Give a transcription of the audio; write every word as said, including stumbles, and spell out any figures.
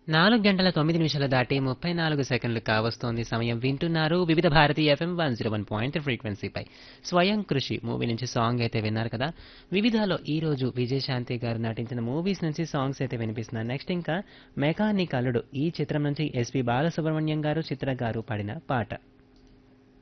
నాలుగు గంటల తొమ్మిది నిమిషాలు దాటి ముప్పై నాలుగు సెకండ్లు కావస్తోంది సమయం. వింటున్నారు వివిధ Bharati FM one zero one point ఫ్రీక్వెన్సీపై స్వయం కృషి మూవీ నుంచి సాంగ్ అయితే విన్నారు కదా. వివిధలో ఈ రోజు విజయశాంతి గారు నటించిన మూవీస్ నుంచి సాంగ్స్ అయితే వినిపిస్తున్నారు. నెక్స్ట్ ఇంకా మెకానిక్ అల్లుడు ఈ చిత్రం నుంచి ఎస్పి బాలసుబ్రహ్మణ్యం గారు చిత్ర గారు పాడిన పాట.